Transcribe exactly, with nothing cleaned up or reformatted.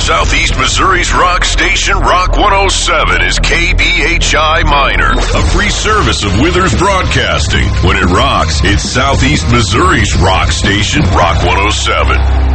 Southeast Missouri's rock station, Rock one oh seven, is K B H I Minor, a free service of Withers Broadcasting. When it rocks, it's Southeast Missouri's rock station, Rock one oh seven.